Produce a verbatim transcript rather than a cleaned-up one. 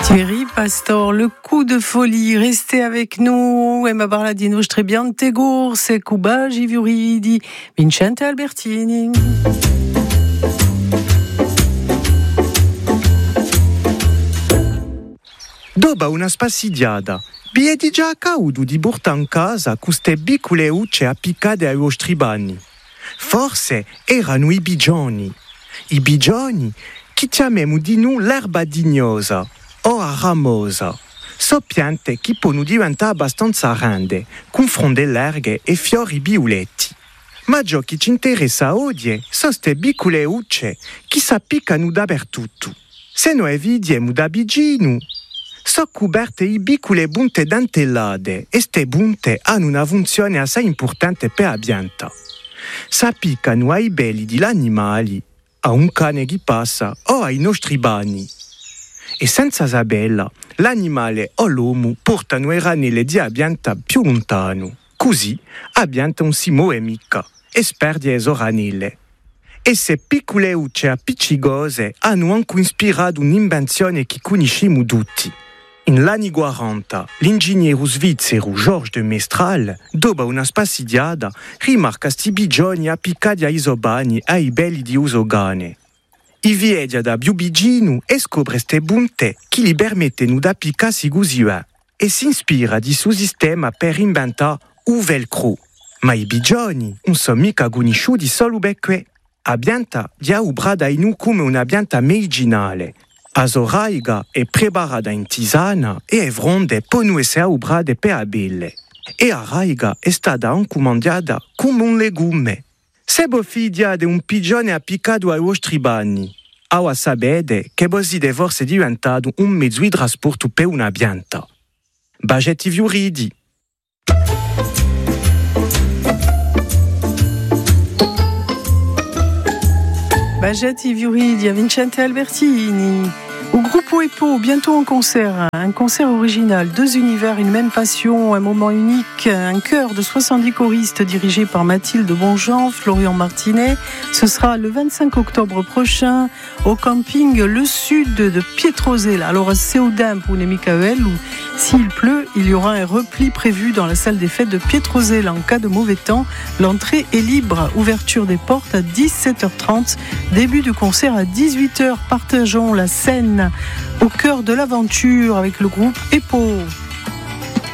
Thierry Pastor, le coup de folie, restez avec nous. Emma Barladino, Strebiante Gorse, Cuba Giviuridi, Vincente Albertini. Doba una spassidiada, biedi già a caudu di burta in casa custe piccole ucce appiccate ai vostri bagni. Forse erano i bigioni. I bigioni che chiamiamo di noi l'erba dignosa o aramosa. So piante che possono diventare abbastanza grandi, con fronde larghe e fiori violetti. Ma ciò che ci interessa oggi sono queste piccole ucce che si appiccano dappertutto. Se noi vediamo da vicino, sono coperte di piccole punte dentellate e queste punte hanno una funzione assai importante per la pianta. Si appiccano ai belli degli animali, a un cane che passa o ai nostri bagni. E senza sapella, l'animale o l'uomo portano i ranelli di la pianta più lontano. Così la pianta non si muove mica e sperde le ranelli. E queste piccole ucce appiccicose hanno anche ispirato un'invenzione che conosciamo tutti. In l'anni quaranta, l'ingegnere svizzero Georges de Mestral, dopo una spassidiada, rimarca questi bigioni appiccati ai bagni e ai belli di usogane. I vede da più vicino e scopre queste punte che gli permettono di appiccarsi così e si ispira di suo sistema per inventare il velcro. Ma i bigioni non sono mica conosciuti solo perché la pianta è operata in noi come una pianta medicinale. La soraiga è preparata in tisana e le fronde possono essere operate per la pelle. E la raiga è stata anche mangiata come un legume. Se voi fidiate un pigione appiccato ai vostri bagni, ora sapete che voi siete forse diventato un mezzo di trasporto per una pianta. Bagetti viuridi. Bagetti Viuridi, Vincente Albertini. Au Gruppo Epo, bientôt en concert, un concert original, deux univers, une même passion, un moment unique, un chœur de soixante-dix choristes dirigé par Mathilde Bonjean, Florian Martinet. Ce sera le vingt-cinq octobre prochain au camping Le Sud de Pietrosella. Alors, c'est au Dain pour les Michael, où s'il pleut, il y aura un repli prévu dans la salle des fêtes de Pietrosella. En cas de mauvais temps, l'entrée est libre. Ouverture des portes à dix-sept heures trente, début du concert à dix-huit heures. Partageons la scène au cœur de l'aventure avec le groupe Epo.